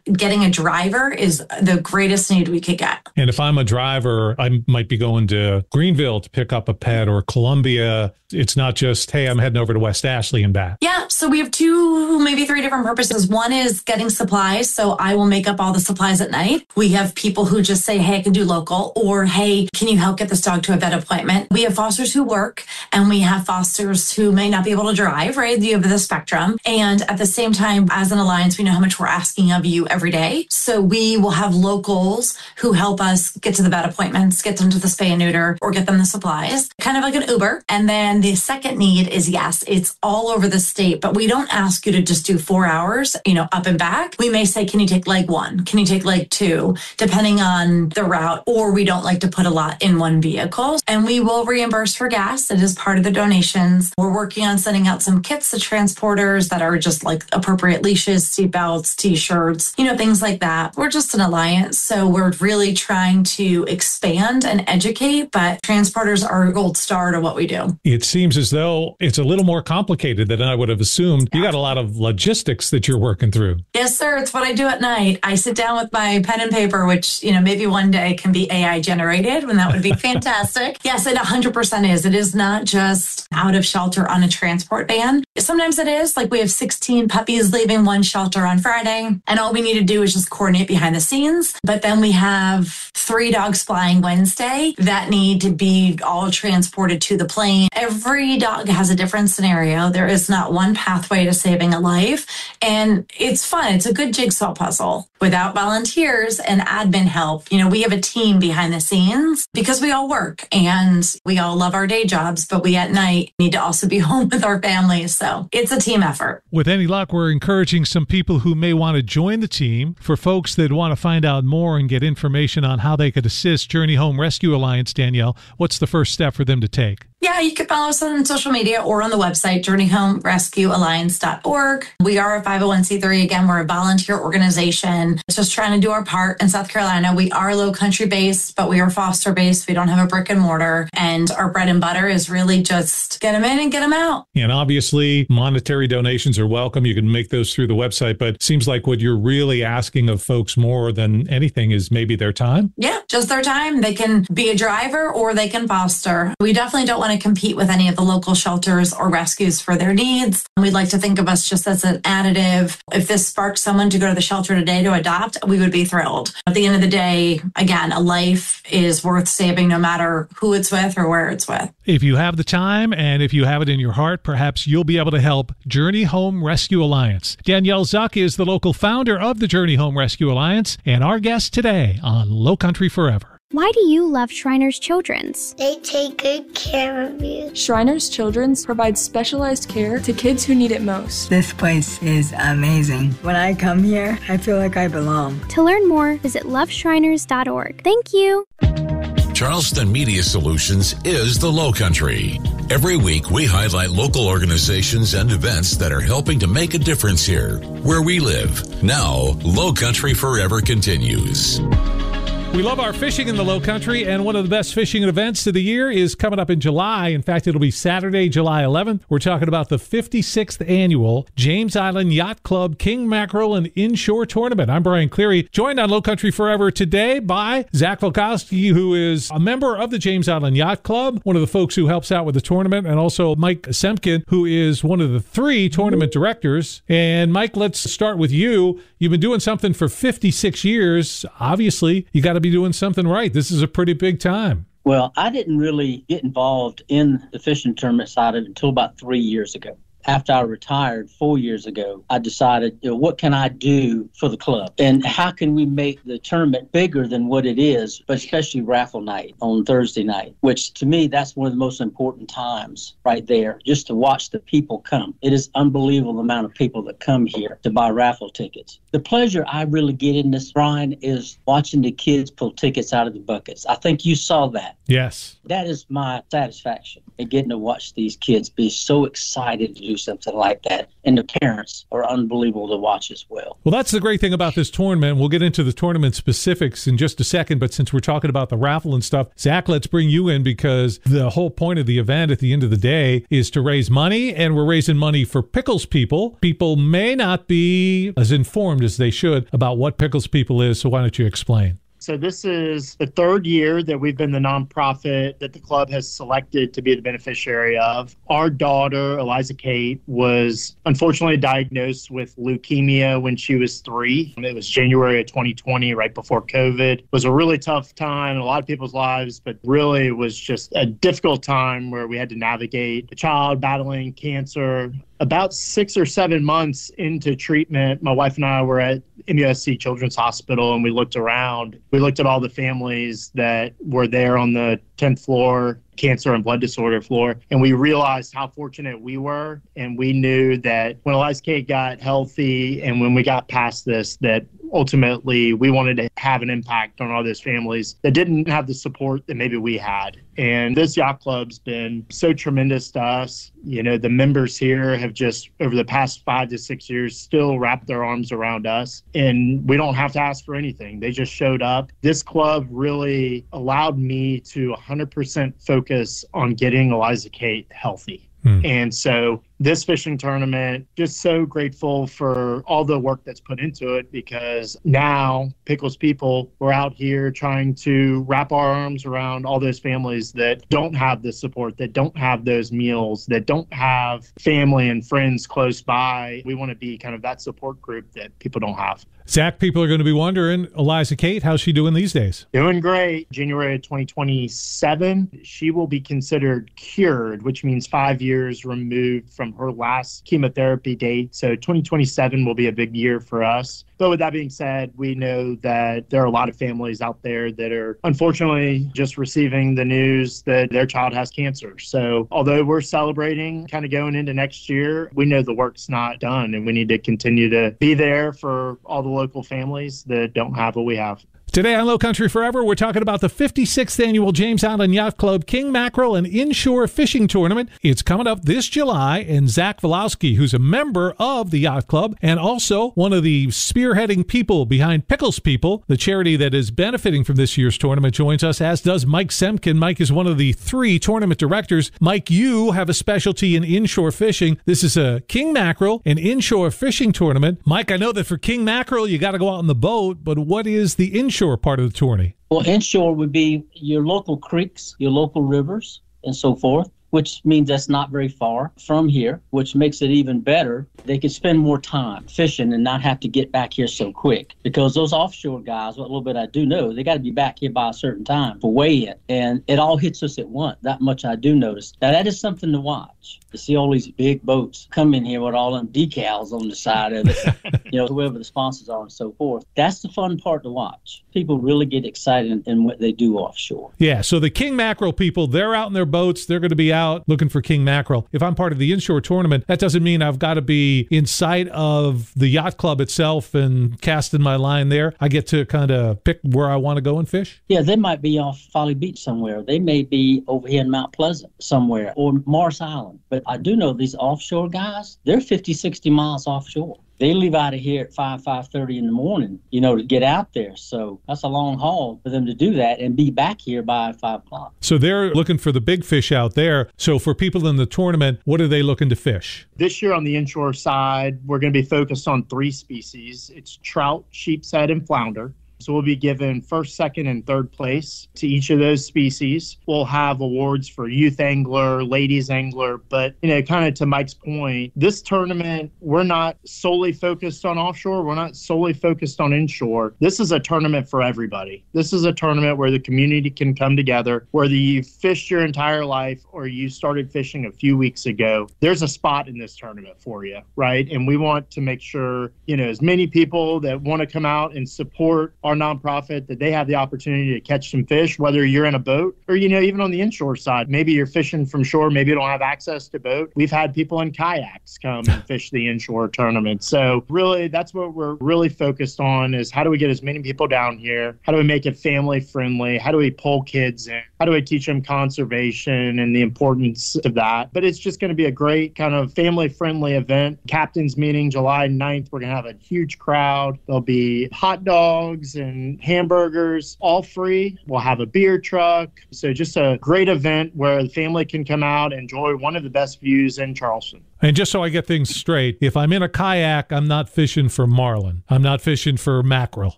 getting a driver is the greatest need we could get. And if I'm a driver, I might be going to Greenville to pick up a pet or Columbia. It's not just, hey, I'm heading over to West Ashley and back. Yeah. So we have 2, maybe 3 different purposes. One is getting supplies. So I will make up all the supplies at night. We have people who just say, hey, I can do local, or hey, can you help get this dog to a vet appointment? We have fosters who work, and we have fosters who may not be able to drive, right? You have the spectrum. And at the same time, as an alliance, we know how much we're asking of you every day. So we will have locals who help us get to the vet appointments, get them to the spay and neuter, or get them the supplies, kind of like an Uber. And then the second need is, yes, it's all over the state, but we don't ask you to just do 4 hours, up and back. We may say, can you take leg 1? Can you take leg 2? Depending on the route, or we don't like to put a lot in one vehicle. And we will reimburse for gas. It is part of the donations. We're working on sending out some kits to transporters that are just like appropriate leashes, seatbelts, t-shirts, things like that. We're just an alliance. So we're really trying to expand and educate, but transporters are a gold star to what we do. It seems as though it's a little more complicated than I would have assumed. You got a lot of logistics that you're working through. Yes, sir. It's what I do at night. I sit down with my pen and paper, which, maybe one day can be AI generated, and that would be fantastic. Yes, it 100% is. It is not just out of shelter on a transport van. Sometimes it is. Like we have 16 puppies leaving one shelter on Friday, and all we need to do is just coordinate behind the scenes. But then we have 3 dogs flying Wednesday that need to be all transported to the plane. Every dog has a different scenario. There is not one pathway to saving a life. And it's fun. It's a good jigsaw puzzle. Without volunteers and admin help, we have a team behind the scenes because we all work and we all love our day jobs, but we at night need to also be home with our families. So it's a team effort. With any luck, we're encouraging some people who may want to join the team. For folks that want to find out more and get information on how they could assist Journey Home Rescue Alliance, Danielle, what's the first step for them to take? Yeah, you can follow us on social media or on the website, journeyhomerescuealliance.org. We are a 501c3. Again, we're a volunteer organization. It's just trying to do our part in South Carolina. We are low country based, but we are foster based. We don't have a brick and mortar. And our bread and butter is really just get them in and get them out. And obviously, monetary donations are welcome. You can make those through the website. But it seems like what you're really asking of folks more than anything is maybe their time. Yeah, just their time. They can be a driver or they can foster. We definitely don't want to compete with any of the local shelters or rescues for their needs. We'd like to think of us just as an additive. If this sparks someone to go to the shelter today to adopt, we would be thrilled. At the end of the day, again, a life is worth saving no matter who it's with or where it's with. If you have the time and if you have it in your heart, perhaps you'll be able to help Journey Home Rescue Alliance. Danielle Zuck is the local founder of the Journey Home Rescue Alliance and our guest today on Low Country Forever. Why do you love Shriners Children's? They take good care of you. Shriners Children's provides specialized care to kids who need it most. This place is amazing. When I come here, I feel like I belong. To learn more, visit loveshriners.org. Thank you. Charleston Media Solutions is the Low Country. Every week, we highlight local organizations and events that are helping to make a difference here, where we live. Now, Low Country Forever continues. We love our fishing in the Low Country, and one of the best fishing events of the year is coming up in July. In fact, it'll be Saturday, July 11th. We're talking about the 56th annual James Island Yacht Club King Mackerel and Inshore Tournament. I'm Brian Cleary, joined on Low Country Forever today by Zach Volkowski, who is a member of the James Island Yacht Club, one of the folks who helps out with the tournament, and also Mike Semkin, who is one of the 3 tournament directors. And Mike, let's start with you. You've been doing something for 56 years. Obviously, you got to be doing something right. This is a pretty big time. Well, I didn't really get involved in the fishing tournament side of it until about 3 years ago. After I retired 4 years ago, I decided, what can I do for the club? And how can we make the tournament bigger than what it is, but especially raffle night on Thursday night, which to me, that's one of the most important times right there, just to watch the people come. It is unbelievable the amount of people that come here to buy raffle tickets. The pleasure I really get in this, Brian, is watching the kids pull tickets out of the buckets. I think you saw that. Yes. That is my satisfaction in getting to watch these kids be so excited to do something like that. And the parents are unbelievable to watch as well. Well, that's the great thing about this tournament. We'll get into the tournament specifics in just a second, but since we're talking about the raffle and stuff, Zach, let's bring you in because the whole point of the event at the end of the day is to raise money, and we're raising money for Pickles People. People may not be as informed as they should about what Pickles People is, so why don't you explain? So this is the third year that we've been the nonprofit that the club has selected to be the beneficiary of. Our daughter, Eliza Kate, was unfortunately diagnosed with leukemia when she was 3. It was January of 2020, right before COVID. It was a really tough time in a lot of people's lives, but really it was just a difficult time where we had to navigate a child battling cancer. About 6 or 7 months into treatment, my wife and I were at MUSC Children's Hospital, and we looked around. We looked at all the families that were there on the 10th floor, cancer and blood disorder floor, and we realized how fortunate we were. And we knew that when Eliza Kate got healthy and when we got past this, that ultimately we wanted to have an impact on all those families that didn't have the support that maybe we had. And this yacht club's been so tremendous to us. You know, the members here have just, over the past 5 to 6 years, still wrapped their arms around us. And we don't have to ask for anything. They just showed up. This club really allowed me to 100% focus on getting Eliza Kate healthy. And so this fishing tournament, just so grateful for all the work that's put into it, because now Pickles People, we're out here trying to wrap our arms around all those families that don't have the support, that don't have those meals, that don't have family and friends close by. We want to be kind of that support group that people don't have. Zach, people are going to be wondering, Eliza Kate, how's she doing these days? Doing great. January of 2027, she will be considered cured, which means 5 years removed from her last chemotherapy date. So 2027 will be a big year for us. But with that being said, we know that there are a lot of families out there that are unfortunately just receiving the news that their child has cancer. So although we're celebrating kind of going into next year, we know the work's not done, and we need to continue to be there for all the local families that don't have what we have. Today on Low Country Forever, we're talking about the 56th annual James Island Yacht Club King Mackerel and Inshore Fishing Tournament. It's coming up this July, and Zach Valowski, who's a member of the Yacht Club and also one of the spearheading people behind Pickles People, the charity that is benefiting from this year's tournament, joins us, as does Mike Semkin. Mike is one of the 3 tournament directors. Mike, you have a specialty in inshore fishing. This is a King Mackerel and Inshore Fishing Tournament. Mike, I know that for King Mackerel, you got to go out on the boat, but what is the inshore part of the tourney? Well, inshore would be your local creeks, your local rivers, and so forth, which means that's not very far from here, which makes it even better. They could spend more time fishing and not have to get back here so quick, because those offshore guys, what little bit I do know, they got to be back here by a certain time for weigh-in, and it all hits us at once. That much I do notice. Now, that is something to watch. To see all these big boats come in here with all them decals on the side of it, you know, whoever the sponsors are and so forth. That's the fun part to watch. People really get excited in what they do offshore. Yeah, so the King Mackerel people, they're out in their boats. They're going to be out looking for King Mackerel. If I'm part of the inshore tournament, that doesn't mean I've got to be in sight of the yacht club itself and casting my line there. I get to kind of pick where I want to go and fish? Yeah, they might be off Folly Beach somewhere. They may be over here in Mount Pleasant somewhere, or Morris Island. But I do know these offshore guys, they're 50, 60 miles offshore. They leave out of here at 5:30 in the morning, you know, to get out there. So that's a long haul for them to do that and be back here by 5 o'clock. So they're looking for the big fish out there. So for people in the tournament, what are they looking to fish? This year on the inshore side, we're going to be focused on 3 species. It's trout, sheepshead, and flounder. So we'll be given first, second, and third place to each of those species. We'll have awards for youth angler, ladies angler, but, you know, kind of to Mike's point, this tournament, we're not solely focused on offshore. We're not solely focused on inshore. This is a tournament for everybody. This is a tournament where the community can come together, whether you've fished your entire life or you started fishing a few weeks ago. There's a spot in this tournament for you, right? And we want to make sure, you know, as many people that want to come out and support our nonprofit that they have the opportunity to catch some fish, whether you're in a boat or, even on the inshore side. Maybe you're fishing from shore, maybe you don't have access to boat. We've had people in kayaks come and fish the inshore tournament. So really, that's what we're really focused on is how do we get as many people down here? How do we make it family friendly? How do we pull kids in? How do we teach them conservation and the importance of that? But it's just going to be a great kind of family friendly event. Captain's meeting July 9th. We're going to have a huge crowd. There'll be hot dogs and hamburgers, all free. We'll have a beer truck. So just a great event where the family can come out and enjoy one of the best views in Charleston. And just so I get things straight, if I'm in a kayak, I'm not fishing for marlin. I'm not fishing for mackerel.